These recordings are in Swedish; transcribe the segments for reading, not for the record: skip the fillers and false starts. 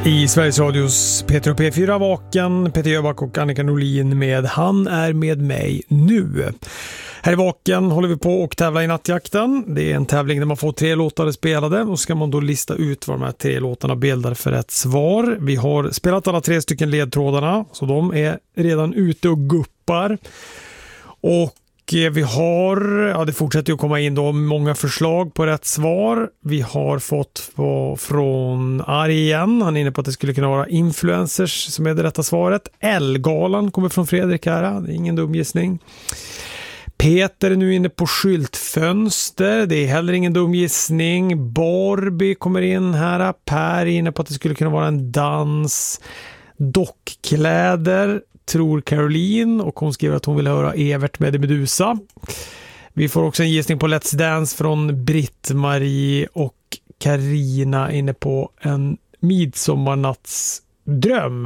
I Sveriges Radios Peter och P4 Vaken, Peter Jöback och Annika Norlin med Han är med mig nu. Här i Vaken håller vi på och tävla i nattjakten. Det är en tävling där man får 3 låtar spelade och ska man då lista ut vad de här 3 låtarna bildar för ett svar. Vi har spelat alla 3 stycken ledtrådarna så de är redan ute och guppar. Och vi har, det fortsätter att komma in då många förslag på rätt svar. Vi har fått från Ari igen. Han är inne på att det skulle kunna vara influencers som är det rätta svaret. Elgalan kommer från Fredrik här. Det är ingen dum gissning. Peter är nu inne på skyltfönster. Det är heller ingen dum gissning. Barbie kommer in här. Per är inne på att det skulle kunna vara en dans. Dockkläder tror Caroline och hon skriver att hon vill höra Evert med Medusa. Vi får också en gissning på Let's Dance från Britt-Marie och Karina inne på en midsommarnattsdröm.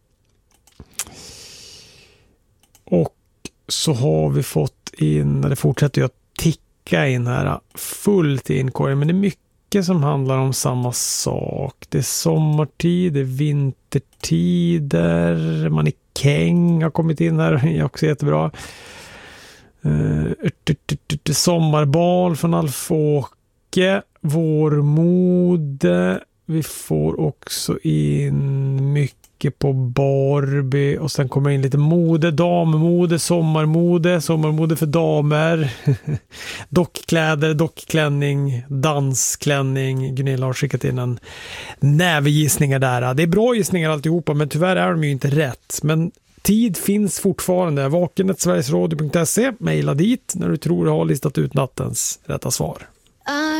Och så har vi fått in, det fortsätter ju att ticka in här fullt i inkorgen, men det är mycket som handlar om samma sak. Det är sommartid, det är vintertider, mannekäng har kommit in här, det är också jättebra. Sommarbal från Alfåke, vårmode, vi får också in mycket på Barbie och sen kommer in lite mode, dammode, sommarmode för damer, dockkläder, dockklänning, dansklänning. Gunilla har skickat in en nävegissningar där. Det är bra gissningar alltihopa, men tyvärr är de ju inte rätt. Men tid finns fortfarande. Vaken@sverigesradio.se, mejla dit när du tror du har listat ut nattens rätta svar.